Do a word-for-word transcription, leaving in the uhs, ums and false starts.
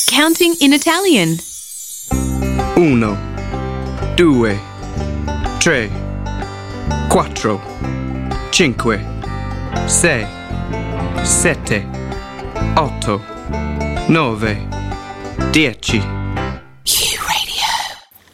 Counting in Italian. Uno, due, tre, quattro, cinque, sei, sette, otto, nove, dieci.